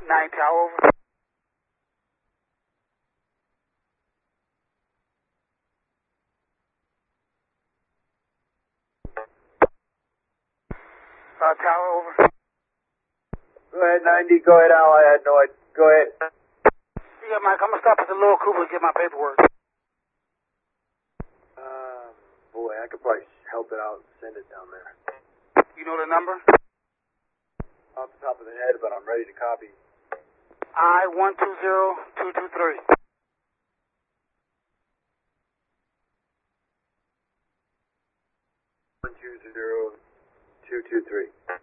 9 Tower, over. Tower, over. Go ahead, 90. Go ahead, Al. I had no idea. Go ahead. Yeah, Mike, I'm going to stop at the Little Cooper to get my paperwork. Boy, I could probably help it out and send it down there. You know the number? Off the top of the head, but I'm ready to copy. I-120223. 120223.